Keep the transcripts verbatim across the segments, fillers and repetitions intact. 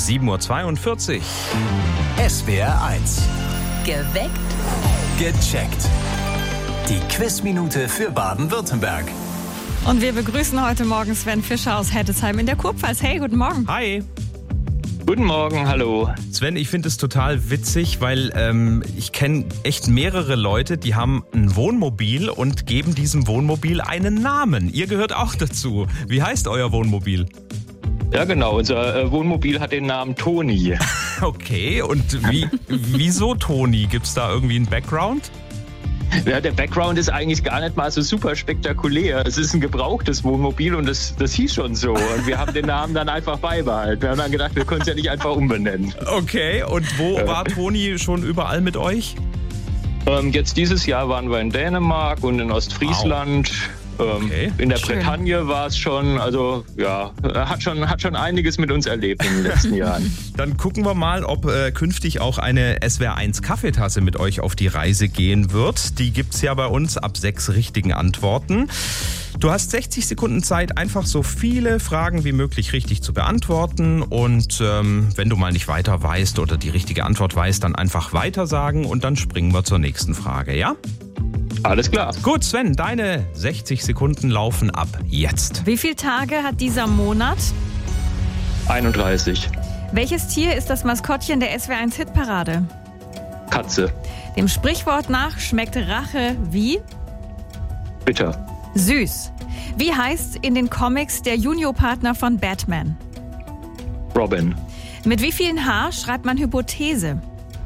sieben Uhr zweiundvierzig. S W R eins. Geweckt. Gecheckt. Die Quizminute für Baden-Württemberg. Und wir begrüßen heute Morgen Sven Fischer aus Hettesheim in der Kurpfalz. Hey, guten Morgen. Hi. Guten Morgen, hallo. Sven, ich finde es total witzig, weil ähm, ich kenne echt mehrere Leute, die haben ein Wohnmobil und geben diesem Wohnmobil einen Namen. Ihr gehört auch dazu. Wie heißt euer Wohnmobil? Ja genau, unser äh, Wohnmobil hat den Namen Toni. Okay, und wie, wieso Toni? Gibt es da irgendwie einen Background? Ja, der Background ist eigentlich gar nicht mal so super spektakulär. Es ist ein gebrauchtes Wohnmobil und das, das hieß schon so. Und wir haben den Namen dann einfach beibehalten. Wir haben dann gedacht, wir können es ja nicht einfach umbenennen. Okay, und wo war Toni schon überall mit euch? Ähm, jetzt dieses Jahr waren wir in Dänemark und in Ostfriesland. Wow. Okay. In der Schön. Bretagne war es schon, also ja, hat schon, hat schon einiges mit uns erlebt in den letzten Jahren. Dann gucken wir mal, ob äh, künftig auch eine S W R eins Kaffeetasse mit euch auf die Reise gehen wird. Die gibt's ja bei uns ab sechs richtigen Antworten. Du hast sechzig Sekunden Zeit, einfach so viele Fragen wie möglich richtig zu beantworten. Und ähm, wenn du mal nicht weiter weißt oder die richtige Antwort weißt, dann einfach weiter sagen und dann springen wir zur nächsten Frage, ja? Alles klar. Gut, Sven, deine sechzig Sekunden laufen ab jetzt. Wie viele Tage hat dieser Monat? einunddreißig. Welches Tier ist das Maskottchen der S W R eins Hitparade? Katze. Dem Sprichwort nach schmeckt Rache wie? Bitter. Süß. Wie heißt in den Comics der Juniorpartner von Batman? Robin. Mit wie vielen H schreibt man Hypothese?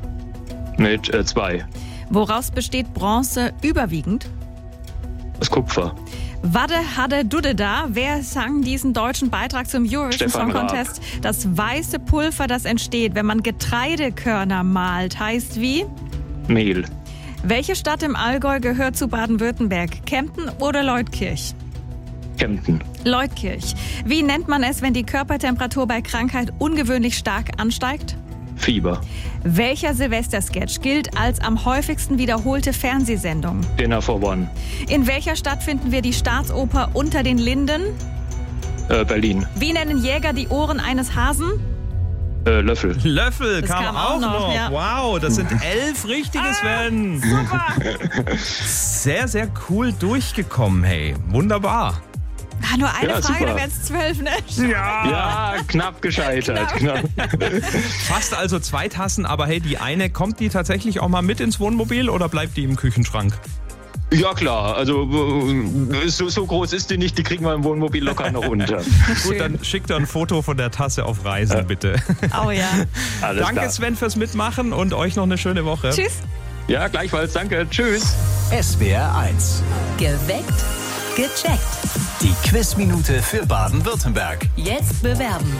Mit äh, zwei. Woraus besteht Bronze überwiegend? Das Kupfer. Wadde, hadde, dudde da. Wer sang diesen deutschen Beitrag zum Eurovision Stefan Song Contest? Das weiße Pulver, das entsteht, wenn man Getreidekörner mahlt, heißt wie? Mehl. Welche Stadt im Allgäu gehört zu Baden-Württemberg? Kempten oder Leutkirch? Kempten. Leutkirch. Wie nennt man es, wenn die Körpertemperatur bei Krankheit ungewöhnlich stark ansteigt? Fieber. Welcher Silvester-Sketch gilt als am häufigsten wiederholte Fernsehsendung? Dinner for One. In welcher Stadt finden wir die Staatsoper Unter den Linden? Äh, Berlin. Wie nennen Jäger die Ohren eines Hasen? Äh, Löffel. Löffel Das kam, kam auch auch noch. noch, ja. Wow, das sind elf richtige, Sven. Super! Sehr, sehr cool durchgekommen, hey. Wunderbar. Ah, nur eine Ja, Frage, super. dann wären es zwölf, ne? Ja, knapp gescheitert. Knapp. Fast also zwei Tassen, aber hey, die eine, kommt die tatsächlich auch mal mit ins Wohnmobil oder bleibt die im Küchenschrank? Ja klar, also äh, so, so groß ist die nicht, die kriegen wir im Wohnmobil locker noch unter. Gut, dann schickt er ein Foto von der Tasse auf Reisen, Ja. bitte. Oh ja. Alles Danke, klar. Sven, fürs Mitmachen und euch noch eine schöne Woche. Tschüss. Ja, gleichfalls, danke, tschüss. S W R eins. Geweckt. Gecheckt. Die Quizminute für Baden-Württemberg. Jetzt bewerben.